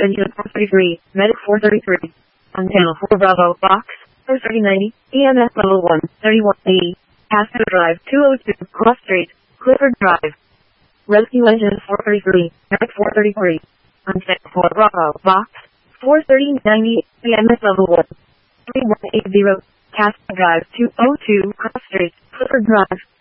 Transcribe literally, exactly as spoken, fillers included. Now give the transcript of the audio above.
engine four thirty-three, medic four thirty-three. On channel four Bravo, box, four thirty ninety, E M S level one, thirty-one E. Passenger Drive two oh two, Cross Street, Clifford Drive. Rescue engine four thirty-three, medic four thirty-three. On channel four Bravo, box, four thirty ninety, E M S level one, three one eight zero. Passenger Drive two oh two, Cross Street, Clifford Drive.